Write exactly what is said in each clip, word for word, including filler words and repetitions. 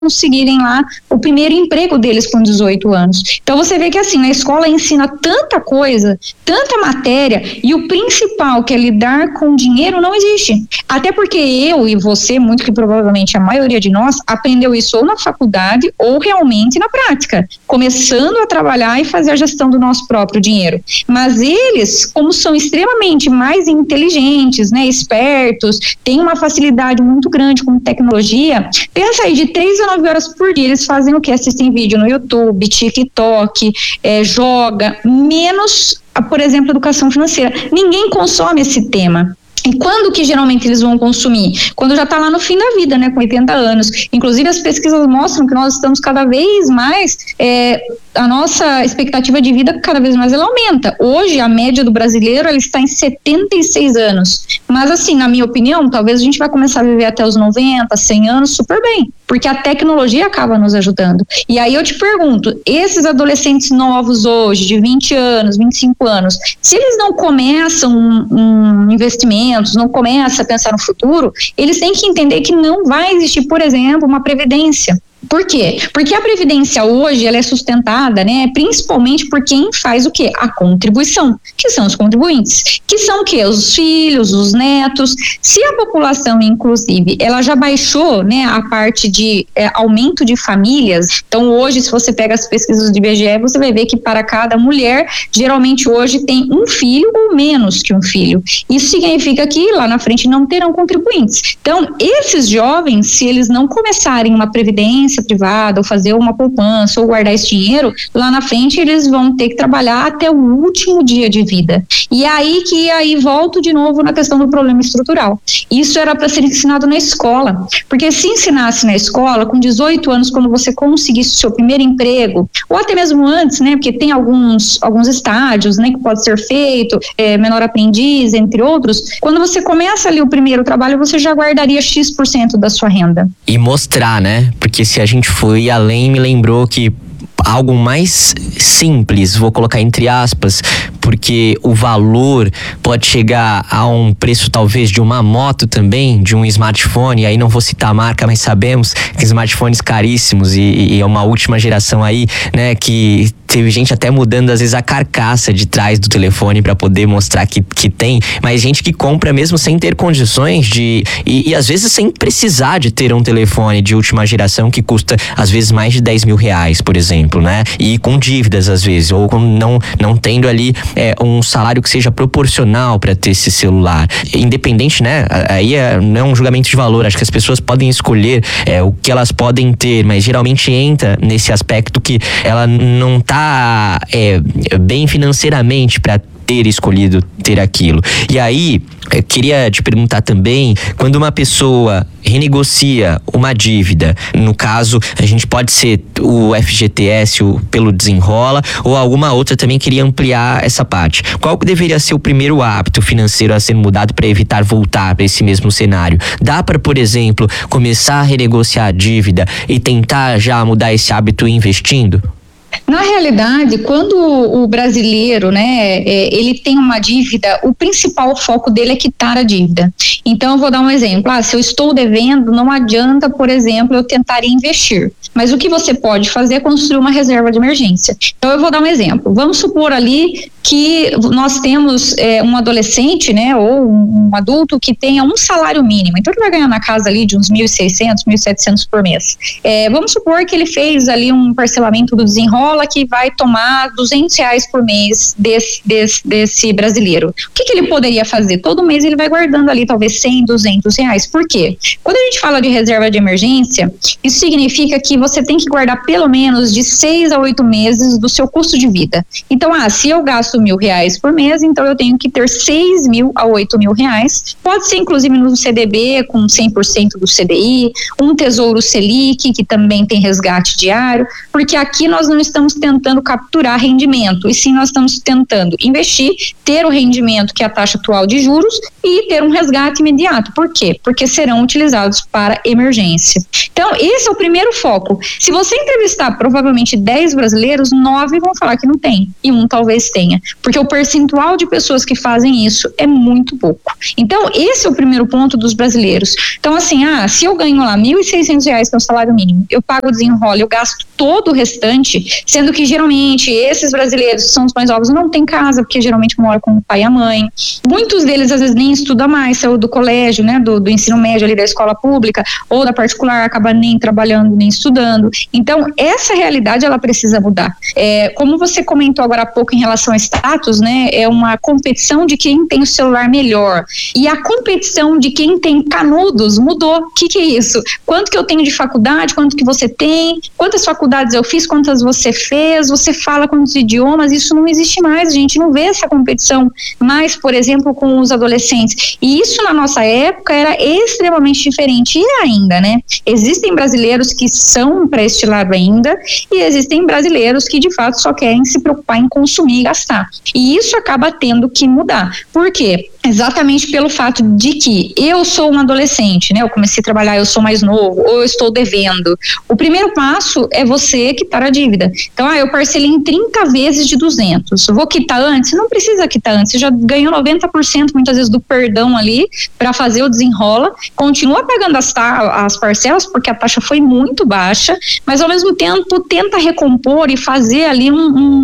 conseguirem lá o primeiro emprego deles com dezoito anos. Então você vê que assim, na escola ensina tanta coisa, tanta matéria, e o principal, que é lidar com dinheiro, não existe. Até porque eu e você, muito que provavelmente a maioria de nós, aprendeu isso ou na faculdade ou realmente na prática, começando a trabalhar e fazer a gestão do nosso próprio dinheiro. Mas eles, como são extremamente mais inteligentes, né, espertos, têm uma facilidade muito grande com tecnologia, pensa aí, de três a nove horas por dia, eles fazem o que? Assistem vídeo no YouTube, TikTok, é, joga, menos, por exemplo, educação financeira. Ninguém consome esse tema. E quando que geralmente eles vão consumir? Quando já está lá no fim da vida, né, com oitenta anos. Inclusive as pesquisas mostram que nós estamos cada vez mais, é, a nossa expectativa de vida cada vez mais ela aumenta. Hoje a média do brasileiro ela está em setenta e seis anos. Mas assim, na minha opinião, talvez a gente vai começar a viver até os noventa, cem anos super bem, porque a tecnologia acaba nos ajudando. E aí eu te pergunto, esses adolescentes novos hoje, de vinte anos, vinte e cinco anos, se eles não começam um, um investimento, não começam a pensar no futuro, eles têm que entender que não vai existir, por exemplo, uma previdência. Por quê? Porque a previdência hoje ela é sustentada, né, principalmente por quem faz o quê? A contribuição, que são os contribuintes, que são o quê? Os filhos, os netos. Se a população, inclusive, ela já baixou, né, a parte de é, aumento de famílias, então hoje, se você pega as pesquisas do I B G E, você vai ver que para cada mulher, geralmente hoje tem um filho ou menos que um filho. Isso significa que lá na frente não terão contribuintes. Então, esses jovens, se eles não começarem uma previdência privada, ou fazer uma poupança, ou guardar esse dinheiro, lá na frente eles vão ter que trabalhar até o último dia de vida. E aí que aí volto de novo na questão do problema estrutural. Isso era para ser ensinado na escola, porque se ensinasse na escola, com dezoito anos, quando você conseguisse o seu primeiro emprego, ou até mesmo antes, né, porque tem alguns, alguns estágios, né, que pode ser feito, é, menor aprendiz, entre outros, quando você começa ali o primeiro trabalho, você já guardaria X por cento da sua renda. E mostrar, né, porque se a gente foi além, me lembrou que algo mais simples, vou colocar entre aspas, porque o valor pode chegar a um preço talvez de uma moto também, de um smartphone, aí não vou citar a marca, mas sabemos que smartphones caríssimos e, e é uma última geração aí, né, que teve gente até mudando às vezes a carcaça de trás do telefone para poder mostrar que, que tem, mas gente que compra mesmo sem ter condições de, e, e às vezes sem precisar de ter um telefone de última geração que custa às vezes mais de dez mil reais, por exemplo, né? E com dívidas às vezes, ou com não, não tendo ali é, um salário que seja proporcional para ter esse celular. Independente, né? Aí é, não é um julgamento de valor, acho que as pessoas podem escolher é, o que elas podem ter, mas geralmente entra nesse aspecto que ela não tá É, bem financeiramente para ter escolhido ter aquilo. E aí, eu queria te perguntar também, quando uma pessoa renegocia uma dívida, no caso, a gente pode ser o F G T S, o pelo Desenrola, ou alguma outra também queria ampliar essa parte. Qual deveria ser o primeiro hábito financeiro a ser mudado para evitar voltar para esse mesmo cenário? Dá para, por exemplo, começar a renegociar a dívida e tentar já mudar esse hábito investindo? Na realidade, quando o brasileiro, né, ele tem uma dívida, o principal foco dele é quitar a dívida. Então, eu vou dar um exemplo. Ah, se eu estou devendo, não adianta, por exemplo, eu tentar investir. Mas o que você pode fazer é construir uma reserva de emergência. Então, eu vou dar um exemplo. Vamos supor ali que nós temos é, um adolescente, né, ou um adulto que tenha um salário mínimo. Então, ele vai ganhar na casa ali de uns mil e seiscentos, mil e setecentos por mês. É, vamos supor que ele fez ali um parcelamento do Desenrola que vai tomar duzentos reais por mês desse, desse, desse brasileiro. O que, que ele poderia fazer? Todo mês ele vai guardando ali talvez cem, duzentos reais. Por quê? Quando a gente fala de reserva de emergência, isso significa que você tem que guardar pelo menos de seis a oito meses do seu custo de vida. Então, ah, se eu gasto mil reais por mês, então eu tenho que ter seis mil a oito mil reais. Pode ser inclusive no C D B com cem por cento do C D I, um Tesouro Selic que também tem resgate diário, porque aqui nós não estamos estamos tentando capturar rendimento, e sim nós estamos tentando investir, ter o rendimento que é a taxa atual de juros e ter um resgate imediato. Por quê? Porque serão utilizados para emergência. Então, esse é o primeiro foco. Se você entrevistar provavelmente dez brasileiros, nove vão falar que não tem, e um talvez tenha, porque o percentual de pessoas que fazem isso é muito pouco. Então, esse é o primeiro ponto dos brasileiros. Então, assim, ah, se eu ganho lá mil e seiscentos reais, que é o salário mínimo, eu pago o desenrola, eu gasto todo o restante, sendo que geralmente esses brasileiros que são os mais novos não têm casa, porque geralmente moram com o pai e a mãe. Muitos deles às vezes nem estudam mais, saiu do colégio, né, do, do ensino médio ali da escola pública ou da particular, acaba nem trabalhando, nem estudando. Então, essa realidade ela precisa mudar. É, como você comentou agora há pouco em relação a status, né, é uma competição de quem tem o celular melhor. E a competição de quem tem canudos mudou. O que, que é isso? Quanto que eu tenho de faculdade, quanto que você tem, quantas faculdades eu fiz, quantas você fez, você fala quantos idiomas, isso não existe mais, a gente não vê essa competição mais, por exemplo, com os adolescentes. E isso na nossa época era extremamente diferente, e ainda, né? Existem brasileiros que são para este lado ainda, e existem brasileiros que de fato só querem se preocupar em consumir e gastar. E isso acaba tendo que mudar. Por quê? Exatamente pelo fato de que eu sou um adolescente, né? Eu comecei a trabalhar, eu sou mais novo, ou eu estou devendo. O primeiro passo é você quitar a dívida. Então, ah, eu parcelei em trinta vezes de duzentos. Vou quitar antes? Não precisa quitar antes. Você já ganhou noventa por cento muitas vezes do perdão ali para fazer o desenrola. Continua pagando as, ta- as parcelas, porque a taxa foi muito baixa, mas ao mesmo tempo tenta recompor e fazer ali um,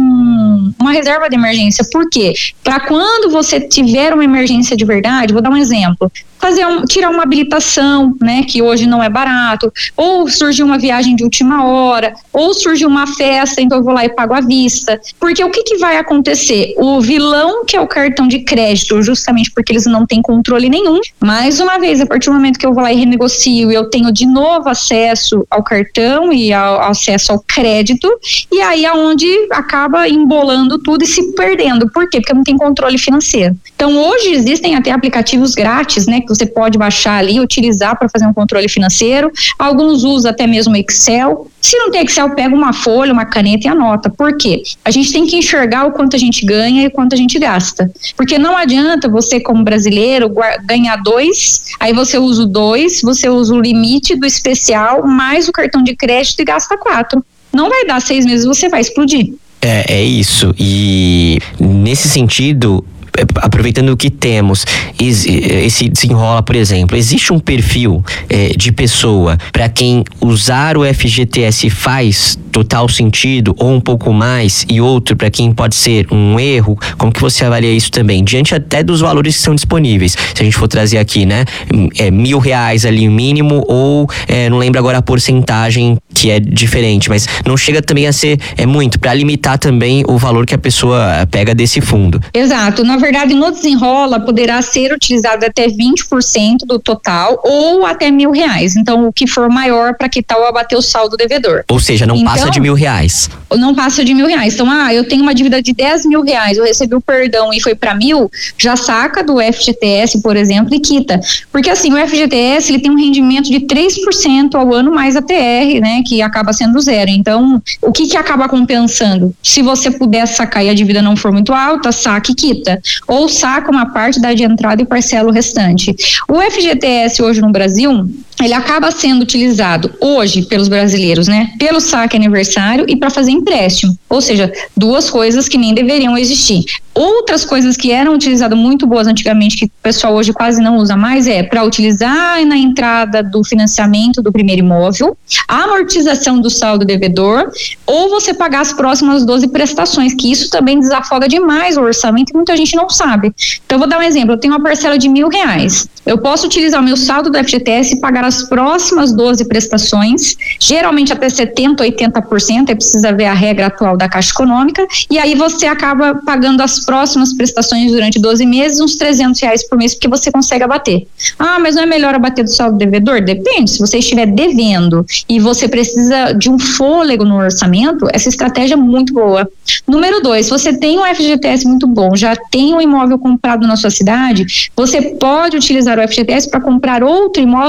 um, uma reserva de emergência. Por quê? Para quando você tiver uma emergência de verdade, vou dar um exemplo, fazer um, tirar uma habilitação, né, que hoje não é barato, ou surgiu uma viagem de última hora, ou surgiu uma festa, então eu vou lá e pago à vista, porque o que que vai acontecer? O vilão, que é o cartão de crédito, justamente porque eles não têm controle nenhum, mais uma vez, a partir do momento que eu vou lá e renegocio, eu tenho de novo acesso ao cartão e ao, ao acesso ao crédito, e aí é onde acaba embolando tudo e se perdendo. Por quê? Porque não tem controle financeiro. Então hoje existem até aplicativos grátis, né, que você pode baixar ali e utilizar para fazer um controle financeiro. Alguns usam até mesmo Excel. Se não tem Excel, pega uma folha, uma caneta e anota. Por quê? A gente tem que enxergar o quanto a gente ganha e o quanto a gente gasta. Porque não adianta você, como brasileiro, ganhar dois, aí você usa o dois, você usa o limite do especial, mais o cartão de crédito e gasta quatro. Não vai dar seis meses, você vai explodir. É, é isso. E nesse sentido, aproveitando o que temos, esse desenrola, por exemplo, existe um perfil é, de pessoa para quem usar o F G T S faz total sentido ou um pouco mais, e outro para quem pode ser um erro? Como que você avalia isso também? Diante até dos valores que são disponíveis, se a gente for trazer aqui, né, é mil reais ali mínimo, ou é, não lembro agora a porcentagem que é diferente, mas não chega também a ser é muito, para limitar também o valor que a pessoa pega desse fundo. Exato, na verdade no desenrola poderá ser utilizado até vinte por cento do total ou até mil reais, então o que for maior para quitar ou abater o saldo devedor. Ou seja, não então, passa de mil reais. Não passa de mil reais. Então, ah, eu tenho uma dívida de dez mil reais, eu recebi o perdão e foi para mil, já saca do F G T S, por exemplo, e quita. Porque assim, o F G T S ele tem um rendimento de três por cento ao ano mais a T R, né, que acaba sendo zero. Então, o que que acaba compensando? Se você puder sacar e a dívida não for muito alta, saca e quita. Ou saca uma parte da de entrada e parcela o restante. O F G T S hoje no Brasil, ele acaba sendo utilizado hoje pelos brasileiros, né, pelo saque aniversário e para fazer empréstimo, ou seja, duas coisas que nem deveriam existir. Outras coisas que eram utilizadas muito boas antigamente, que o pessoal hoje quase não usa mais, é para utilizar na entrada do financiamento do primeiro imóvel, a amortização do saldo devedor, ou você pagar as próximas doze prestações, que isso também desafoga demais o orçamento e muita gente não sabe. Então, eu vou dar um exemplo, eu tenho uma parcela de mil reais, eu posso utilizar o meu saldo do F G T S e pagar as próximas doze prestações, geralmente até setenta, oitenta por cento, é precisa ver a regra atual da Caixa Econômica, e aí você acaba pagando as próximas prestações durante doze meses, uns trezentos reais por mês, porque você consegue abater. Ah, mas não é melhor abater do saldo devedor? Depende, se você estiver devendo e você precisa de um fôlego no orçamento, essa estratégia é muito boa. Número dois, se você tem um F G T S muito bom, já tem um imóvel comprado na sua cidade, você pode utilizar o F G T S para comprar outro imóvel em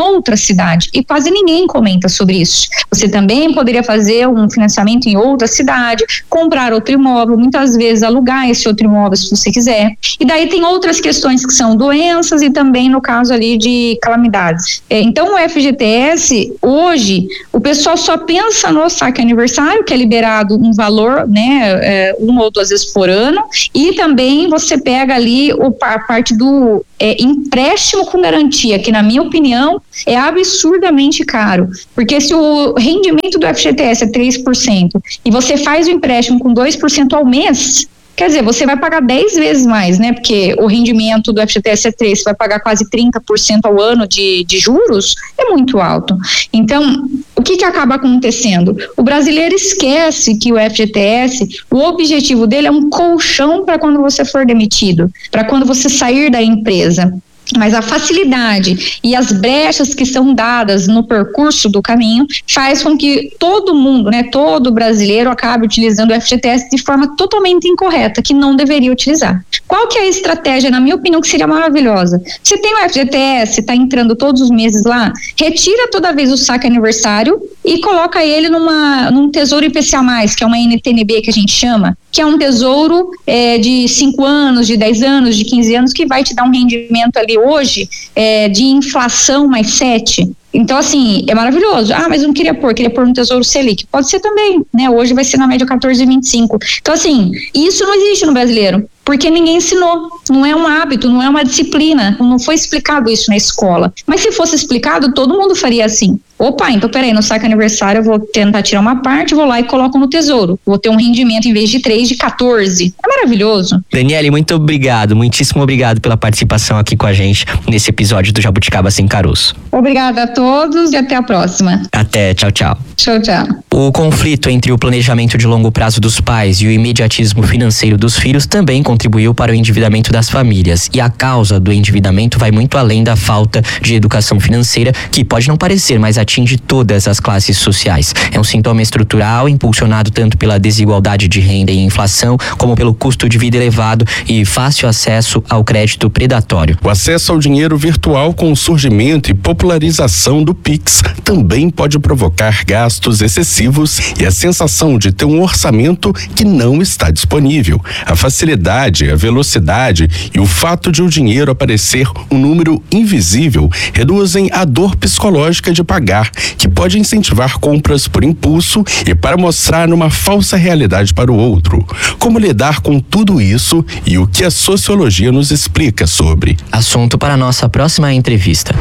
outra cidade, e quase ninguém comenta sobre isso. Você também poderia fazer um financiamento em outra cidade, comprar outro imóvel, muitas vezes alugar esse outro imóvel se você quiser. E daí tem outras questões que são doenças e também no caso ali de calamidades. É, então o F G T S, hoje, o pessoal só pensa no saque aniversário, que é liberado um valor, né, é, uma ou duas vezes por ano, e também você pega ali o, a parte do é, empréstimo com garantia, que na minha opinião é absurdamente caro, porque se o rendimento do F G T S é três por cento e você faz o empréstimo com dois por cento ao mês, quer dizer, você vai pagar dez vezes mais, né? Porque o rendimento do F G T S é três, você vai pagar quase trinta por cento ao ano de, de juros, é muito alto. Então, o que que acaba acontecendo? O brasileiro esquece que o F G T S, o objetivo dele é um colchão para quando você for demitido, para quando você sair da empresa. Mas a facilidade e as brechas que são dadas no percurso do caminho faz com que todo mundo, né, todo brasileiro acabe utilizando o F G T S de forma totalmente incorreta, que não deveria utilizar. Qual que é a estratégia, na minha opinião, que seria maravilhosa? Você tem o F G T S, está entrando todos os meses lá, retira toda vez o saque aniversário e coloca ele numa, num tesouro I P C A mais, que é uma N T N B que a gente chama, que é um tesouro é, de cinco anos, de dez anos, de quinze anos, que vai te dar um rendimento ali hoje é, de inflação mais sete. Então, assim, é maravilhoso. Ah, mas eu não queria pôr, queria pôr no Tesouro Selic. Pode ser também, né? Hoje vai ser na média quatorze vírgula vinte e cinco. Então, assim, isso não existe no brasileiro, porque ninguém ensinou. Não é um hábito, não é uma disciplina. Não foi explicado isso na escola. Mas se fosse explicado, todo mundo faria assim. Opa, então peraí, no saque aniversário eu vou tentar tirar uma parte, vou lá e coloco no tesouro. Vou ter um rendimento em vez de três, de quatorze. É maravilhoso. Daniele, muito obrigado, muitíssimo obrigado pela participação aqui com a gente nesse episódio do Jabuticaba Sem Caroço. Obrigada a todos e até a próxima. Até, tchau, tchau. Tchau, tchau. O conflito entre o planejamento de longo prazo dos pais e o imediatismo financeiro dos filhos também contribuiu para o endividamento das famílias. E a causa do endividamento vai muito além da falta de educação financeira, que pode não parecer, mas atinge todas as classes sociais. É um sintoma estrutural impulsionado tanto pela desigualdade de renda e inflação, como pelo custo de vida elevado e fácil acesso ao crédito predatório. O acesso ao dinheiro virtual com o surgimento e popularização do Pix também pode provocar gastos excessivos e a sensação de ter um orçamento que não está disponível. A facilidade, a velocidade e o fato de o dinheiro aparecer um número invisível reduzem a dor psicológica de pagar, que pode incentivar compras por impulso e para mostrar uma falsa realidade para o outro. Como lidar com tudo isso e o que a sociologia nos explica sobre? Assunto para a nossa próxima entrevista.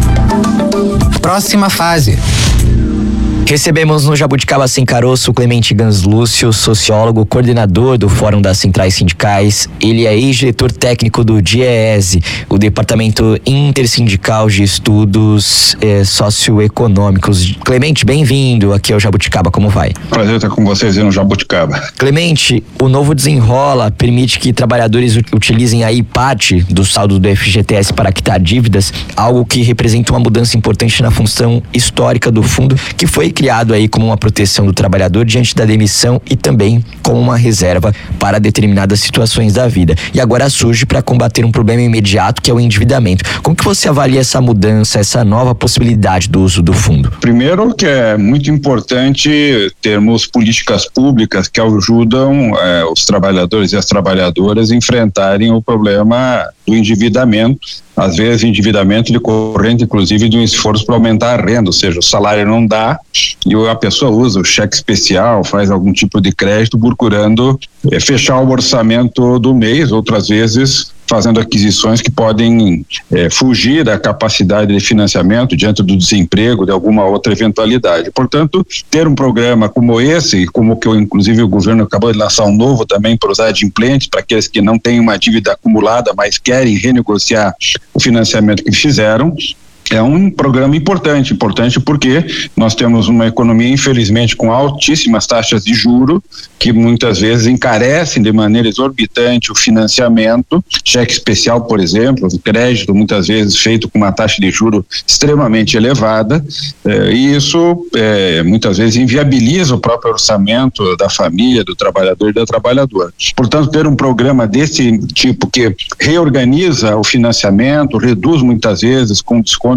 Próxima fase. Recebemos no Jabuticaba Sem Caroço Clemente Gans Lúcio, sociólogo, coordenador do Fórum das Centrais Sindicais. Ele é ex-diretor técnico do DIEESE, o Departamento Intersindical de Estudos eh, Socioeconômicos. Clemente, bem-vindo aqui ao Jabuticaba, como vai? Prazer estar com vocês aí no Jabuticaba. Clemente, o novo Desenrola permite que trabalhadores utilizem aí parte do saldo do F G T S para quitar dívidas, algo que representa uma mudança importante na função histórica do fundo, que foi criado aí como uma proteção do trabalhador diante da demissão e também como uma reserva para determinadas situações da vida. E agora surge para combater um problema imediato, que é o endividamento. Como que você avalia essa mudança, essa nova possibilidade do uso do fundo? Primeiro, que é muito importante termos políticas públicas que ajudam eh, os trabalhadores e as trabalhadoras a enfrentarem o problema do endividamento. Às vezes, endividamento decorrente, inclusive, de um esforço para aumentar a renda, ou seja, o salário não dá e a pessoa usa o cheque especial, faz algum tipo de crédito procurando eh, fechar o orçamento do mês, outras vezes fazendo aquisições que podem eh, fugir da capacidade de financiamento diante do desemprego, de alguma outra eventualidade. Portanto, ter um programa como esse, como que inclusive o governo acabou de lançar um novo também para os adimplentes, para aqueles que não têm uma dívida acumulada, mas querem renegociar o financiamento que fizeram, é um programa importante, importante porque nós temos uma economia, infelizmente, com altíssimas taxas de juro, que muitas vezes encarecem de maneira exorbitante o financiamento, cheque especial, por exemplo, crédito muitas vezes feito com uma taxa de juro extremamente elevada, eh, e isso eh, muitas vezes inviabiliza o próprio orçamento da família, do trabalhador e da trabalhadora. Portanto, ter um programa desse tipo que reorganiza o financiamento, reduz muitas vezes com desconto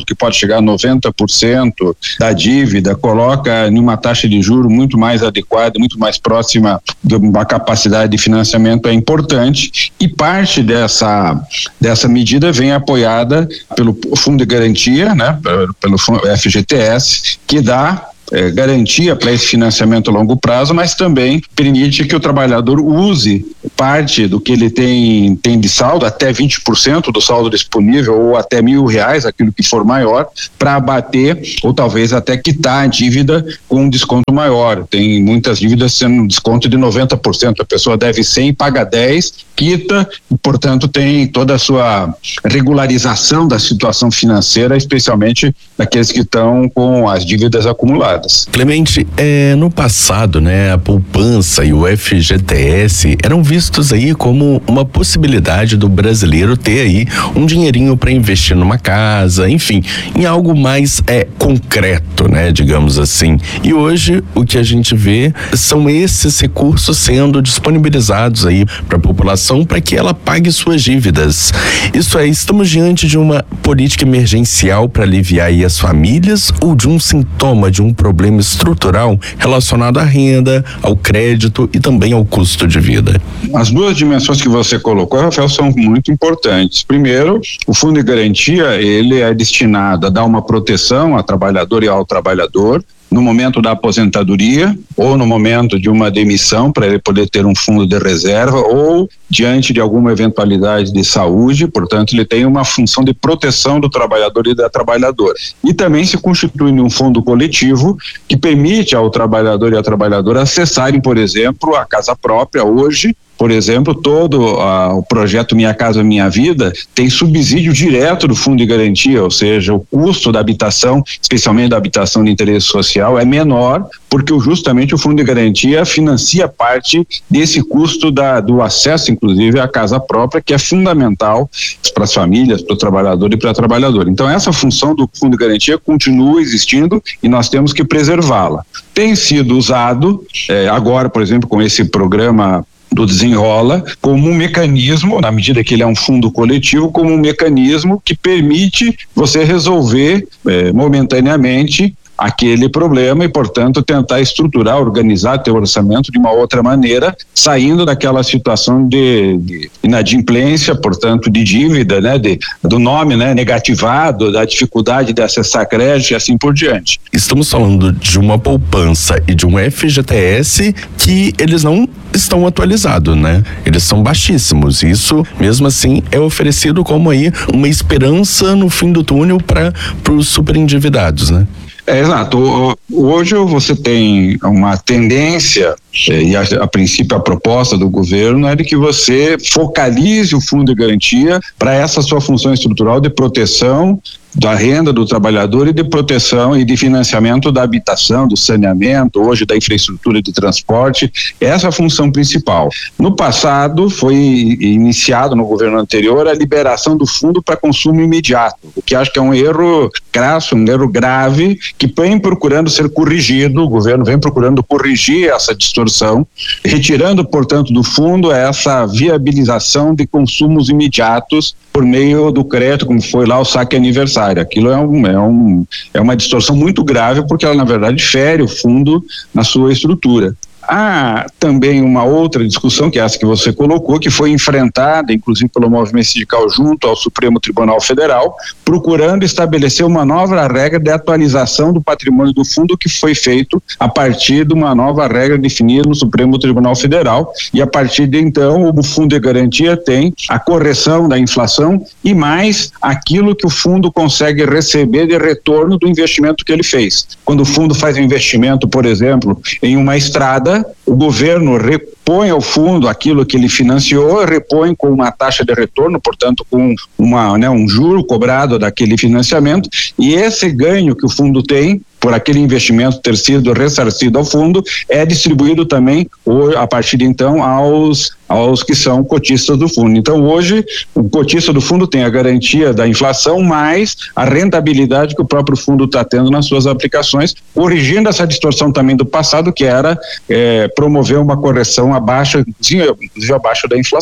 desconto que pode chegar a noventa por cento da dívida, coloca em uma taxa de juros muito mais adequada, muito mais próxima de uma capacidade de financiamento, é importante, e parte dessa, dessa medida vem apoiada pelo Fundo de Garantia, né, pelo F G T S, que dá É, garantia para esse financiamento a longo prazo, mas também permite que o trabalhador use parte do que ele tem, tem de saldo, até vinte por cento do saldo disponível, ou até mil reais, aquilo que for maior, para abater ou talvez até quitar a dívida com um desconto maior. Tem muitas dívidas sendo um desconto de noventa por cento, a pessoa deve cem, paga dez, quita, e portanto tem toda a sua regularização da situação financeira, especialmente daqueles que estão com as dívidas acumuladas. Clemente, é, no passado, né, a poupança e o F G T S eram vistos aí como uma possibilidade do brasileiro ter aí um dinheirinho para investir numa casa, enfim, em algo mais é, concreto, né, digamos assim. E hoje o que a gente vê são esses recursos sendo disponibilizados aí para a população para que ela pague suas dívidas. Isso é, estamos diante de uma política emergencial para aliviar aí as famílias ou de um sintoma de um problema estrutural relacionado à renda, ao crédito e também ao custo de vida? As duas dimensões que você colocou, Rafael, são muito importantes. Primeiro, o Fundo de Garantia, ele é destinado a dar uma proteção ao trabalhador e ao trabalhador no momento da aposentadoria ou no momento de uma demissão, para ele poder ter um fundo de reserva, ou diante de alguma eventualidade de saúde. Portanto, ele tem uma função de proteção do trabalhador e da trabalhadora. E também se constitui num fundo coletivo que permite ao trabalhador e à trabalhadora acessarem, por exemplo, a casa própria. Hoje, por exemplo, todo uh, o projeto Minha Casa Minha Vida tem subsídio direto do Fundo de Garantia, ou seja, o custo da habitação, especialmente da habitação de interesse social, é menor, porque justamente o Fundo de Garantia financia parte desse custo da, do acesso, inclusive, à casa própria, que é fundamental para as famílias, para o trabalhador e para a trabalhadora. Então, essa função do Fundo de Garantia continua existindo e nós temos que preservá-la. Tem sido usado, eh, agora, por exemplo, com esse programa do Desenrola, como um mecanismo, na medida que ele é um fundo coletivo, como um mecanismo que permite você resolver eh, momentaneamente aquele problema e, portanto, tentar estruturar, organizar teu orçamento de uma outra maneira, saindo daquela situação de, de inadimplência, portanto, de dívida, né, de, do nome, né, negativado, da dificuldade de acessar crédito e assim por diante. Estamos falando de uma poupança e de um F G T S que eles não estão atualizados, né? Eles são baixíssimos. Isso, mesmo assim, é oferecido como aí uma esperança no fim do túnel para os superendividados, né? É, exato. Hoje você tem uma tendência, e a, a princípio a proposta do governo é de que você focalize o Fundo de Garantia para essa sua função estrutural de proteção da renda do trabalhador e de proteção e de financiamento da habitação, do saneamento, hoje da infraestrutura de transporte. Essa é a função principal. No passado foi iniciado no governo anterior a liberação do fundo para consumo imediato, o que acho que é um erro crasso, um erro grave, que vem procurando ser corrigido. O governo vem procurando corrigir essa distorção, retirando, portanto, do fundo essa viabilização de consumos imediatos por meio do crédito, como foi lá o saque aniversário. Aquilo é, um, é, um, é uma distorção muito grave, porque ela, na verdade, fere o fundo na sua estrutura. Há também uma outra discussão, que é essa que você colocou, que foi enfrentada, inclusive, pelo movimento sindical junto ao Supremo Tribunal Federal, procurando estabelecer uma nova regra de atualização do patrimônio do fundo, que foi feito a partir de uma nova regra definida no Supremo Tribunal Federal, e a partir de então o Fundo de Garantia tem a correção da inflação e mais aquilo que o fundo consegue receber de retorno do investimento que ele fez. Quando o fundo faz um investimento, por exemplo, em uma estrada, o governo repõe ao fundo aquilo que ele financiou, repõe com uma taxa de retorno, portanto com uma, né, um juro cobrado daquele financiamento, e esse ganho que o fundo tem por aquele investimento ter sido ressarcido ao fundo é distribuído também, ou, a partir de então, aos, aos que são cotistas do fundo. Então hoje o cotista do fundo tem a garantia da inflação mais a rentabilidade que o próprio fundo está tendo nas suas aplicações, corrigindo essa distorção também do passado, que era é, promover uma correção abaixo, inclusive abaixo da inflação.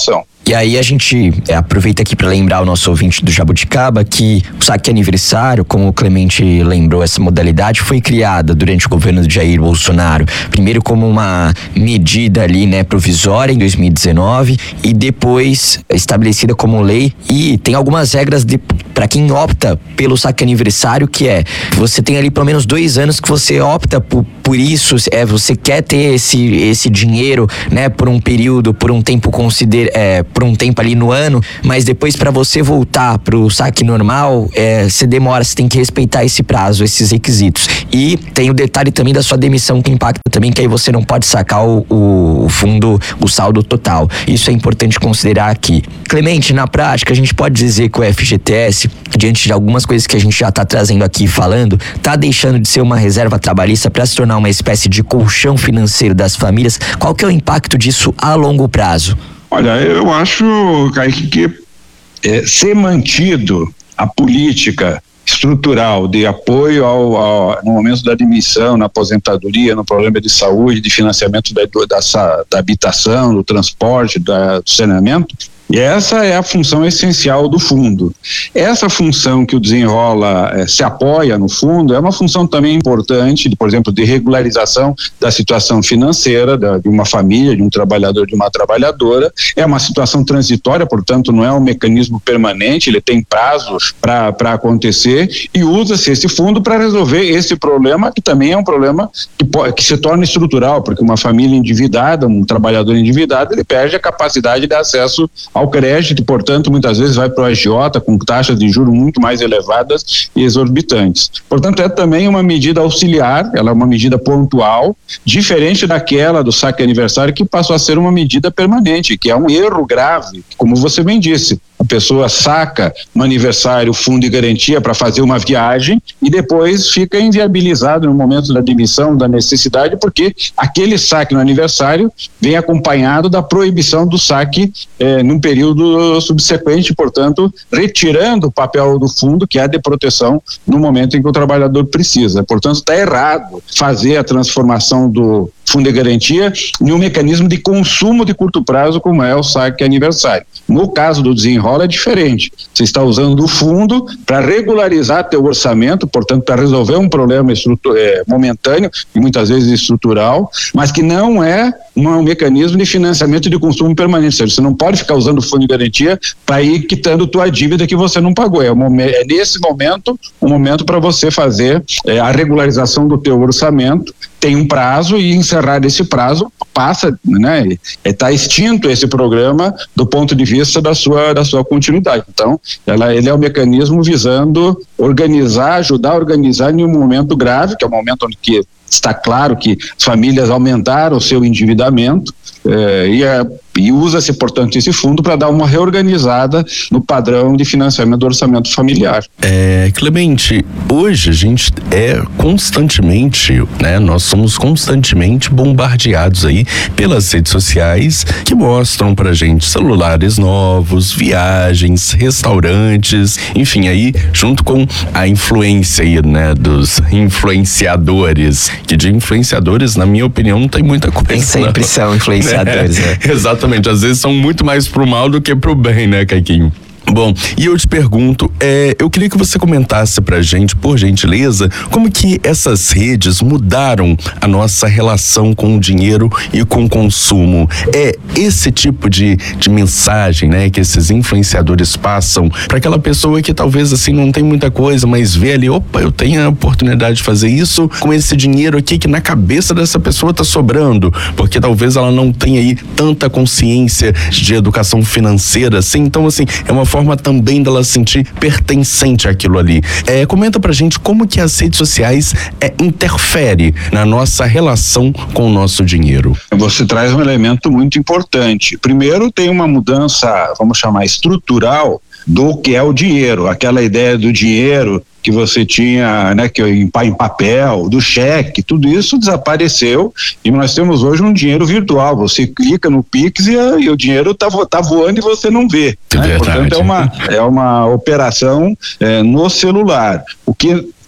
E aí a gente é, aproveita aqui para lembrar o nosso ouvinte do Jabuticaba que o saque aniversário, como o Clemente lembrou, essa modalidade foi criada durante o governo de Jair Bolsonaro, primeiro como uma medida ali, né, provisória em dois mil e dezenove e depois estabelecida como lei, e tem algumas regras de para quem opta pelo saque aniversário, que é, você tem ali pelo menos dois anos que você opta por, por isso, é, você quer ter esse, esse dinheiro, né, por um período, por um tempo consider, é, por um tempo ali no ano, mas depois para você voltar pro saque normal, é, você demora, você tem que respeitar esse prazo, esses requisitos. E tem o detalhe também da sua demissão, que impacta também, que aí você não pode sacar o, o, o fundo, o saldo total. Isso é importante considerar aqui. Clemente, na prática, a gente pode dizer que o F G T S, diante de algumas coisas que a gente já está trazendo aqui falando, está deixando de ser uma reserva trabalhista para se tornar uma espécie de colchão financeiro das famílias. Qual que é o impacto disso a longo prazo? Olha, eu acho, Kaique, que é, ser mantido a política estrutural de apoio ao, ao, no momento da admissão, na aposentadoria, no problema de saúde, de financiamento da, da, da habitação, do transporte, da, do saneamento, e essa é a função essencial do fundo. Essa função que o Desenrola eh, se apoia no fundo é uma função também importante, de, por exemplo, de regularização da situação financeira da, de uma família, de um trabalhador, de uma trabalhadora. É uma situação transitória, portanto não é um mecanismo permanente, ele tem prazos para acontecer, e usa-se esse fundo para resolver esse problema, que também é um problema que, pode, que se torna estrutural, porque uma família endividada, um trabalhador endividado, ele perde a capacidade de acesso ao crédito, portanto, muitas vezes vai para o agiota com taxas de juros muito mais elevadas e exorbitantes. Portanto, é também uma medida auxiliar, ela é uma medida pontual, diferente daquela do saque aniversário, que passou a ser uma medida permanente, que é um erro grave, como você bem disse. A pessoa saca no aniversário fundo de garantia para fazer uma viagem e depois fica inviabilizado no momento da admissão, da necessidade, porque aquele saque no aniversário vem acompanhado da proibição do saque eh, num período subsequente, portanto, retirando o papel do fundo, que é de proteção, no momento em que o trabalhador precisa. Portanto, está errado fazer a transformação do fundo de garantia em um mecanismo de consumo de curto prazo, como é o saque aniversário. No caso do Desenrola é diferente. Você está usando o fundo para regularizar teu orçamento, portanto, para resolver um problema é, momentâneo e muitas vezes estrutural, mas que não é um, um mecanismo de financiamento de consumo permanente. Ou seja, você não pode ficar usando o fundo de garantia para ir quitando tua dívida que você não pagou. É, um, é nesse momento um momento para você fazer é, a regularização do teu orçamento. Tem um prazo e encerrar esse prazo passa, né? Está extinto esse programa do ponto de vista da sua, da sua continuidade. Então, ela, ele é um mecanismo visando organizar, ajudar a organizar em um momento grave, que é o momento onde que está claro que as famílias aumentaram o seu endividamento, eh, e, é, e usa-se, portanto, esse fundo para dar uma reorganizada no padrão de financiamento do orçamento familiar. É, Clemente, hoje a gente é constantemente, né, nós somos constantemente bombardeados aí pelas redes sociais que mostram pra gente celulares novos, viagens, restaurantes, enfim, aí junto com a influência aí, né, dos influenciadores, que de influenciadores, na minha opinião, não tem muita coisa. Tem sempre não. São influenciadores, né? É, exatamente, às vezes são muito mais pro mal do que pro bem, né, Caiquinho? Bom, e eu te pergunto, é, eu queria que você comentasse pra gente, por gentileza, como que essas redes mudaram a nossa relação com o dinheiro e com o consumo. É esse tipo de, de mensagem, né, que esses influenciadores passam para aquela pessoa que talvez assim não tem muita coisa, mas vê ali, opa, eu tenho a oportunidade de fazer isso com esse dinheiro aqui que na cabeça dessa pessoa tá sobrando, porque talvez ela não tenha aí tanta consciência de educação financeira, assim, então assim, é uma forma também dela se sentir pertencente àquilo ali. É, comenta pra gente como que as redes sociais é, interferem na nossa relação com o nosso dinheiro. Você traz um elemento muito importante. Primeiro, tem uma mudança, vamos chamar, estrutural do que é o dinheiro, aquela ideia do dinheiro que você tinha, né, que em, em papel, do cheque, tudo isso desapareceu e nós temos hoje um dinheiro virtual. Você clica no Pix e, e o dinheiro tá, tá voando e você não vê. É né? Portanto, é uma, é uma operação é, no celular. O que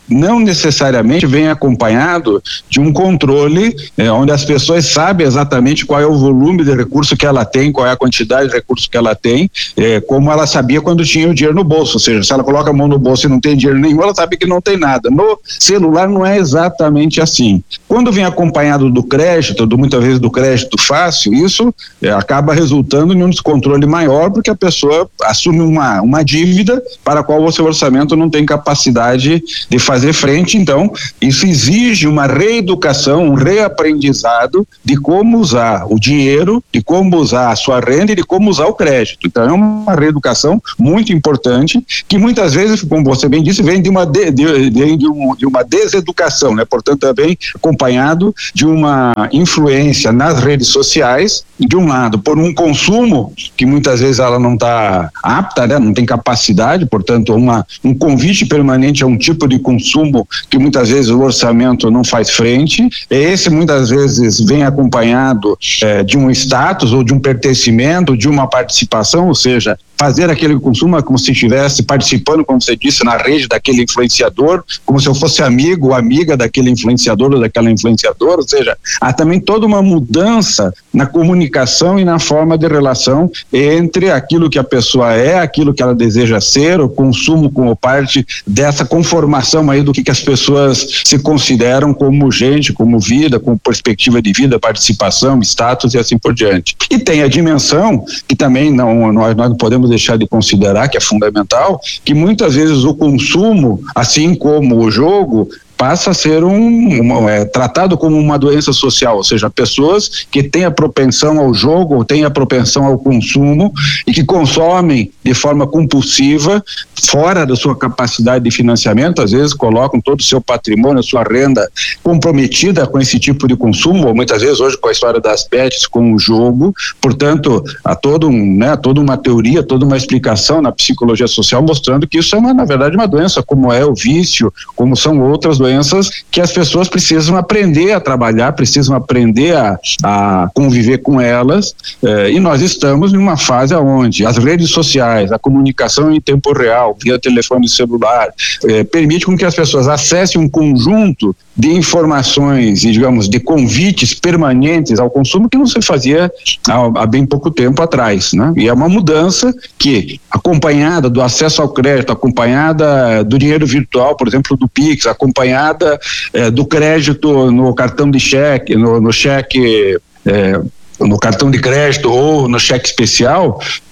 não necessariamente vem acompanhado de um controle é, onde as pessoas sabem exatamente qual é o volume de recurso que ela tem, qual é a quantidade de recurso que ela tem, é, como ela sabia quando tinha o dinheiro no bolso. Ou seja, se ela coloca a mão no bolso e não tem dinheiro nenhum, ela sabe que não tem nada. No celular não é exatamente assim. Quando vem acompanhado do crédito, do, muitas vezes do crédito fácil, isso é, acaba resultando em um descontrole maior, porque a pessoa assume uma, uma dívida para a qual o seu orçamento não tem capacidade de fazer frente. Então, isso exige uma reeducação, um reaprendizado de como usar o dinheiro, de como usar a sua renda e de como usar o crédito. Então, é uma reeducação muito importante, que muitas vezes, como você bem disse, vem de uma, de, de, de, um, de uma deseducação, né? Portanto, também acompanhado de uma influência nas redes sociais, de um lado, por um consumo que muitas vezes ela não está apta, né? Não tem capacidade, portanto, uma, um convite permanente a um tipo de consumo que muitas vezes o orçamento não faz frente. Esse muitas vezes vem acompanhado eh, de um status ou de um pertencimento, de uma participação, ou seja, fazer aquele consumo como se estivesse participando, como você disse, na rede daquele influenciador, como se eu fosse amigo ou amiga daquele influenciador ou daquela influenciadora. Ou seja, há também toda uma mudança na comunicação e na forma de relação entre aquilo que a pessoa é, aquilo que ela deseja ser, o consumo como parte dessa conformação aí do que, que as pessoas se consideram como gente, como vida, como perspectiva de vida, participação, status e assim por diante. E tem a dimensão que também não, nós, nós não podemos deixar de considerar, que é fundamental, que muitas vezes o consumo, assim como o jogo, passa a ser um, um é, tratado como uma doença social, ou seja, pessoas que têm a propensão ao jogo, ou têm a propensão ao consumo e que consomem de forma compulsiva, fora da sua capacidade de financiamento, às vezes colocam todo o seu patrimônio, a sua renda comprometida com esse tipo de consumo, ou muitas vezes hoje com a história das bets, com o jogo. Portanto, há todo um, né, toda uma teoria, toda uma explicação na psicologia social mostrando que isso é uma, na verdade, uma doença, como é o vício, como são outras doenças que as pessoas precisam aprender a trabalhar, precisam aprender a, a conviver com elas, eh, e nós estamos numa fase onde as redes sociais, a comunicação em tempo real, via telefone celular, eh, permite com que as pessoas acessem um conjunto de informações e, digamos, de convites permanentes ao consumo que não se fazia há, há bem pouco tempo atrás, né? E é uma mudança que, acompanhada do acesso ao crédito, acompanhada do dinheiro virtual, por exemplo, do Pix, acompanhada eh, do crédito no cartão de cheque, no, no cheque... Eh, no cartão de crédito ou no cheque especial,